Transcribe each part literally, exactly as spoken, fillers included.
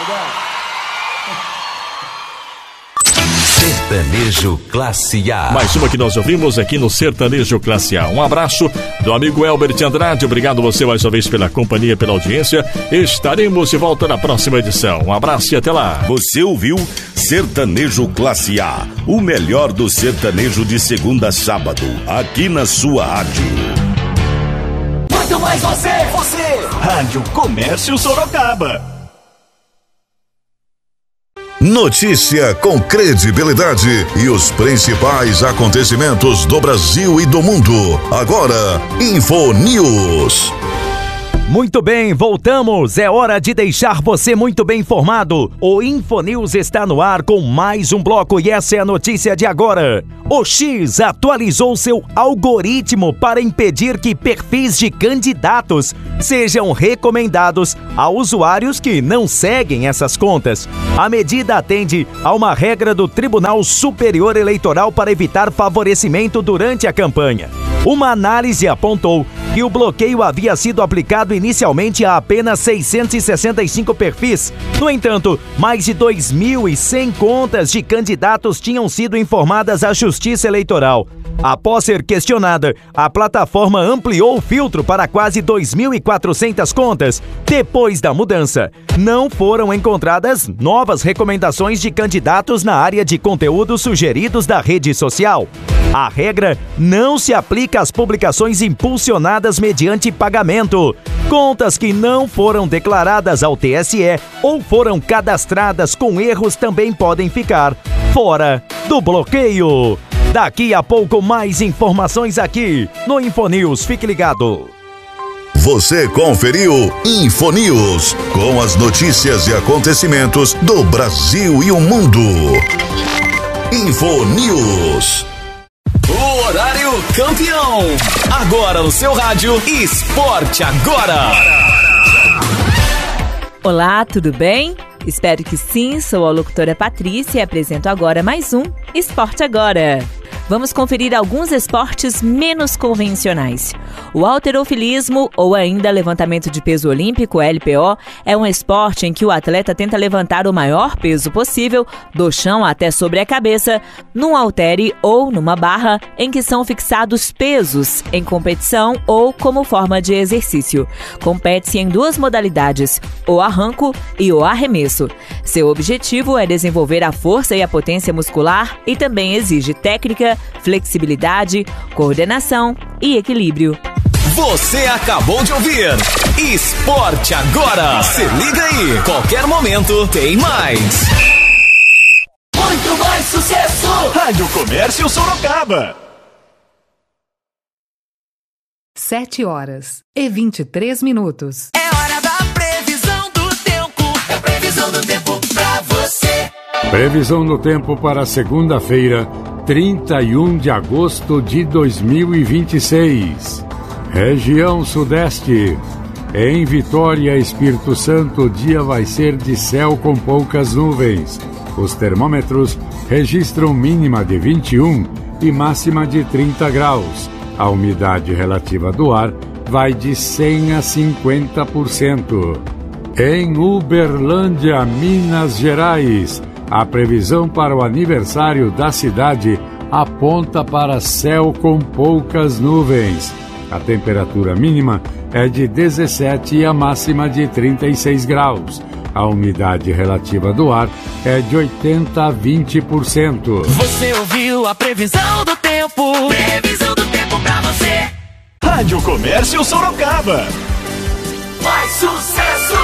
Sertanejo Classe A. Mais uma que nós ouvimos aqui no Sertanejo Classe A. Um abraço do amigo Elbert Andrade. Obrigado você mais uma vez pela companhia, pela audiência. Estaremos de volta na próxima edição. Um abraço e até lá. Você ouviu Sertanejo Classe A, o melhor do sertanejo de segunda a sábado, aqui na sua rádio. Muito mais você, você. Rádio Comércio Sorocaba. Notícia com credibilidade e os principais acontecimentos do Brasil e do mundo. Agora, Info News. Muito bem, voltamos. É hora de deixar você muito bem informado. O Infonews está no ar com mais um bloco e essa é a notícia de agora. O X atualizou seu algoritmo para impedir que perfis de candidatos sejam recomendados a usuários que não seguem essas contas. A medida atende a uma regra do Tribunal Superior Eleitoral para evitar favorecimento durante a campanha. Uma análise apontou que o bloqueio havia sido aplicado inicialmente a apenas seiscentos e sessenta e cinco perfis. No entanto, mais de dois mil e cem contas de candidatos tinham sido informadas à Justiça Eleitoral. Após ser questionada, a plataforma ampliou o filtro para quase dois mil e quatrocentas contas. Depois da mudança, não foram encontradas novas recomendações de candidatos na área de conteúdos sugeridos da rede social. A regra não se aplica às publicações impulsionadas mediante pagamento. Contas que não foram declaradas ao T S E ou foram cadastradas com erros também podem ficar fora do bloqueio. Daqui a pouco mais informações aqui no Infonews. Fique ligado. Você conferiu Infonews, com as notícias e acontecimentos do Brasil e o mundo. Infonews. O horário campeão. Agora no seu rádio, Esporte Agora. Olá, tudo bem? Espero que sim, sou a locutora Patrícia e apresento agora mais um Esporte Agora. Vamos conferir alguns esportes menos convencionais. O halterofilismo, ou ainda levantamento de peso olímpico, L P O, é um esporte em que o atleta tenta levantar o maior peso possível, do chão até sobre a cabeça, num haltere ou numa barra em que são fixados pesos, em competição ou como forma de exercício. Compete-se em duas modalidades, o arranco e o arremesso. Seu objetivo é desenvolver a força e a potência muscular e também exige técnica, flexibilidade, coordenação e equilíbrio. Você acabou de ouvir Esporte Agora. Se liga aí, qualquer momento tem mais. Muito mais sucesso. Rádio Comércio Sorocaba. Sete horas e vinte e três minutos. É hora da previsão do tempo. É a previsão do tempo pra você. Previsão do tempo para segunda-feira, trinta e um de agosto de dois mil e vinte e seis. Região Sudeste. Em Vitória, Espírito Santo, o dia vai ser de céu com poucas nuvens. Os termômetros registram mínima de vinte e um e máxima de trinta graus. A umidade relativa do ar vai de cem a cinquenta por cento. Em Uberlândia, Minas Gerais, a previsão para o aniversário da cidade aponta para céu com poucas nuvens. A temperatura mínima é de dezessete e a máxima de trinta e seis graus. A umidade relativa do ar é de oitenta a vinte por cento. Você ouviu a previsão do tempo? Previsão do tempo pra você. Rádio Comércio Sorocaba. Mais sucesso!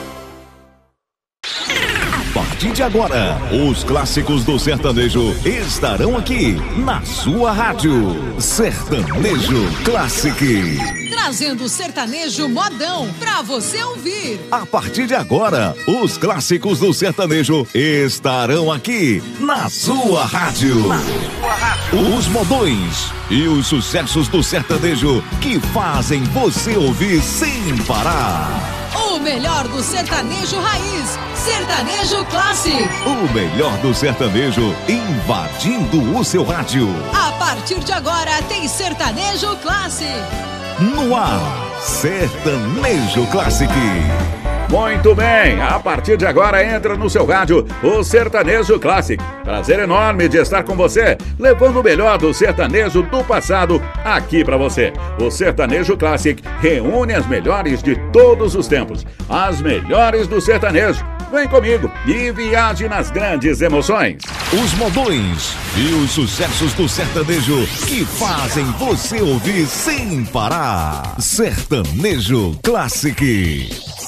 A partir de agora, os clássicos do sertanejo estarão aqui na sua rádio. Sertanejo Classic. Trazendo o sertanejo modão pra você ouvir. A partir de agora, os clássicos do sertanejo estarão aqui na sua rádio. Na sua rádio. Os modões e os sucessos do sertanejo que fazem você ouvir sem parar. O melhor do sertanejo raiz, Sertanejo Classic. O melhor do sertanejo invadindo o seu rádio. A partir de agora tem Sertanejo Classic. No ar, Sertanejo Classic. Muito bem, a partir de agora entra no seu rádio o Sertanejo Classic. Prazer enorme de estar com você, levando o melhor do sertanejo do passado aqui pra você. O Sertanejo Classic reúne as melhores de todos os tempos, as melhores do sertanejo. Vem comigo e viaje nas grandes emoções. Os modões e os sucessos do sertanejo que fazem você ouvir sem parar. Sertanejo Classic.